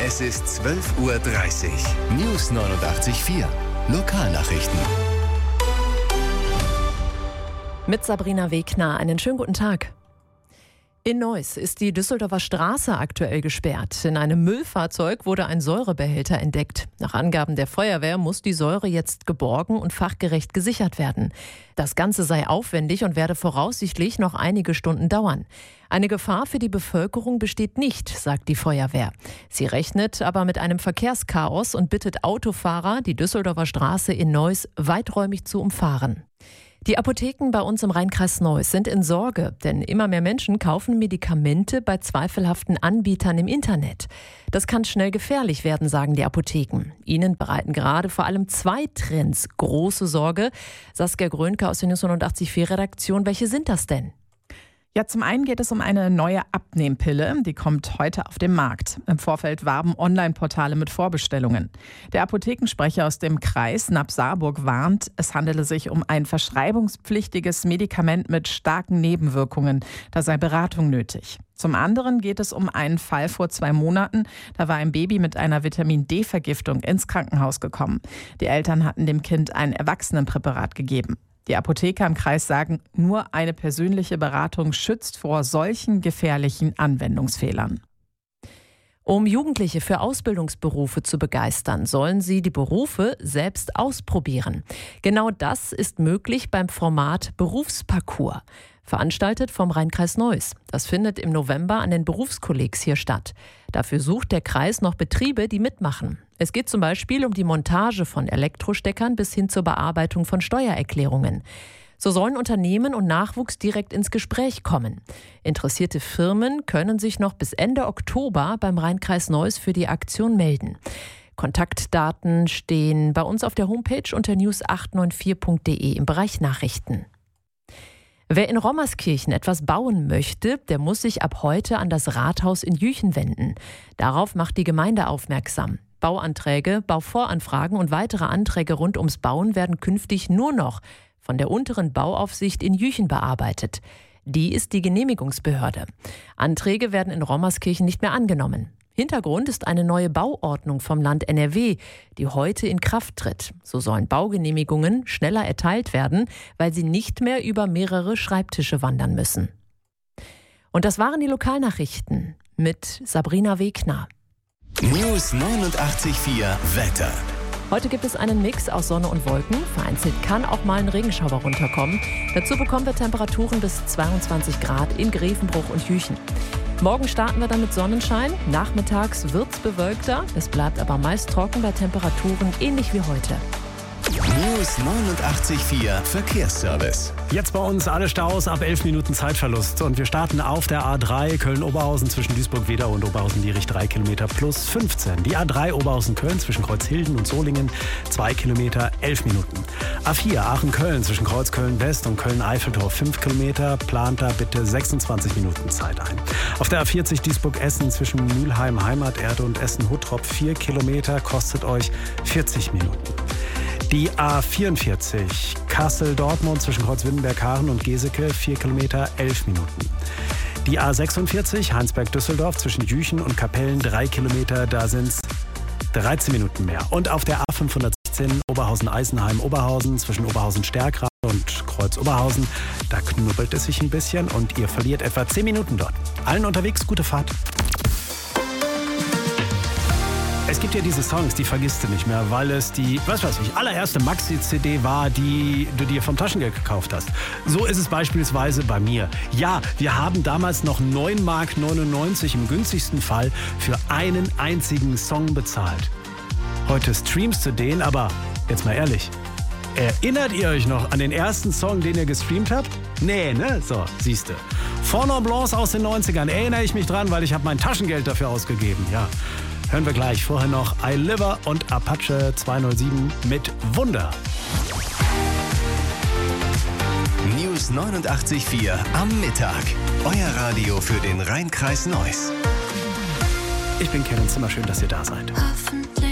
Es ist 12:30 Uhr. News 89.4. Lokalnachrichten. Mit Sabrina Wegner. Einen schönen guten Tag. In Neuss ist die Düsseldorfer Straße aktuell gesperrt. In einem Müllfahrzeug wurde ein Säurebehälter entdeckt. Nach Angaben der Feuerwehr muss die Säure jetzt geborgen und fachgerecht gesichert werden. Das Ganze sei aufwendig und werde voraussichtlich noch einige Stunden dauern. Eine Gefahr für die Bevölkerung besteht nicht, sagt die Feuerwehr. Sie rechnet aber mit einem Verkehrschaos und bittet Autofahrer, die Düsseldorfer Straße in Neuss weiträumig zu umfahren. Die Apotheken bei uns im Rheinkreis Neuss sind in Sorge, denn immer mehr Menschen kaufen Medikamente bei zweifelhaften Anbietern im Internet. Das kann schnell gefährlich werden, sagen die Apotheken. Ihnen bereiten gerade vor allem zwei Trends große Sorge. Saskia Grönke aus der News 89.4 Redaktion. Welche sind das denn? Ja, zum einen geht es um eine neue Abnehmpille, die kommt heute auf den Markt. Im Vorfeld warben Online-Portale mit Vorbestellungen. Der Apothekensprecher aus dem Kreis Napp-Saarburg warnt, es handele sich um ein verschreibungspflichtiges Medikament mit starken Nebenwirkungen. Da sei Beratung nötig. Zum anderen geht es um einen Fall vor 2 Monaten. Da war ein Baby mit einer Vitamin-D-Vergiftung ins Krankenhaus gekommen. Die Eltern hatten dem Kind ein Erwachsenenpräparat gegeben. Die Apotheker im Kreis sagen, nur eine persönliche Beratung schützt vor solchen gefährlichen Anwendungsfehlern. Um Jugendliche für Ausbildungsberufe zu begeistern, sollen sie die Berufe selbst ausprobieren. Genau das ist möglich beim Format Berufsparcours, veranstaltet vom Rheinkreis Neuss. Das findet im November an den Berufskollegs hier statt. Dafür sucht der Kreis noch Betriebe, die mitmachen. Es geht zum Beispiel um die Montage von Elektrosteckern bis hin zur Bearbeitung von Steuererklärungen. So sollen Unternehmen und Nachwuchs direkt ins Gespräch kommen. Interessierte Firmen können sich noch bis Ende Oktober beim Rheinkreis Neuss für die Aktion melden. Kontaktdaten stehen bei uns auf der Homepage unter news894.de im Bereich Nachrichten. Wer in Rommerskirchen etwas bauen möchte, der muss sich ab heute an das Rathaus in Jüchen wenden. Darauf macht die Gemeinde aufmerksam. Bauanträge, Bauvoranfragen und weitere Anträge rund ums Bauen werden künftig nur noch von der unteren Bauaufsicht in Jüchen bearbeitet. Die ist die Genehmigungsbehörde. Anträge werden in Rommerskirchen nicht mehr angenommen. Hintergrund ist eine neue Bauordnung vom Land NRW, die heute in Kraft tritt. So sollen Baugenehmigungen schneller erteilt werden, weil sie nicht mehr über mehrere Schreibtische wandern müssen. Und das waren die Lokalnachrichten mit Sabrina Wegner. News 89.4 Wetter. Heute gibt es einen Mix aus Sonne und Wolken. Vereinzelt kann auch mal ein Regenschauer runterkommen. Dazu bekommen wir Temperaturen bis 22 Grad in Grevenbruch und Jüchen. Morgen starten wir dann mit Sonnenschein. Nachmittags wird es bewölkter. Es bleibt aber meist trocken bei Temperaturen ähnlich wie heute. News 89.4 Verkehrsservice. Jetzt bei uns alle Staus ab 11 Minuten Zeitverlust. Und wir starten auf der A3 Köln-Oberhausen zwischen Duisburg-Wedau und Oberhausen-Dierich 3 Kilometer plus 15. Die A3 Oberhausen-Köln zwischen Kreuzhilden und Solingen 2 Kilometer 11 Minuten. A4 Aachen-Köln zwischen Kreuzköln-West und Köln-Eiffeltor 5 Kilometer. Plant da bitte 26 Minuten Zeit ein. Auf der A40 Duisburg-Essen zwischen Mülheim, Heimaterde und Essen-Huttrop 4 Kilometer kostet euch 40 Minuten. Die A44 Kassel-Dortmund zwischen Kreuzwindenberg-Haaren und Geseke 4 Kilometer 11 Minuten. Die A46 Heinsberg-Düsseldorf zwischen Jüchen und Kapellen 3 Kilometer, da sind es 13 Minuten mehr. Und auf der A516 Oberhausen-Eisenheim-Oberhausen zwischen Oberhausen-Stärkrade und Kreuz-Oberhausen, da knubbelt es sich ein bisschen und ihr verliert etwa 10 Minuten dort. Allen unterwegs, gute Fahrt. Es gibt ja diese Songs, die vergisst du nicht mehr, weil es die, allererste Maxi-CD war, die du dir vom Taschengeld gekauft hast. So ist es beispielsweise bei mir. Ja, wir haben damals noch 9,99 Mark im günstigsten Fall für einen einzigen Song bezahlt. Heute streamst du den, aber jetzt mal ehrlich, erinnert ihr euch noch an den ersten Song, den ihr gestreamt habt? Nee, ne? So, siehste. Fond Blanc aus den 90ern, erinnere ich mich dran, weil ich habe mein Taschengeld dafür ausgegeben, ja. Hören wir gleich. Vorher noch I Liver und Apache 207 mit Wunder. News 89.4 am Mittag. Euer Radio für den Rheinkreis Neuss. Ich bin Kevin Zimmer, schön, dass ihr da seid. Offen